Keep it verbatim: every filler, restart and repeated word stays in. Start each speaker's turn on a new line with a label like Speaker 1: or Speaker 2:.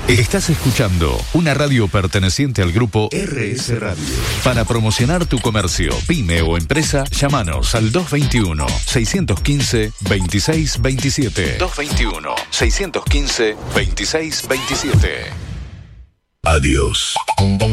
Speaker 1: Estás escuchando una radio perteneciente al grupo R S Radio. Para promocionar tu comercio, pyme o empresa, llámanos al dos veintiuno, seiscientos quince, veintiséis veintisiete. dos veintiuno, seiscientos quince, veintiséis veintisiete. Adiós.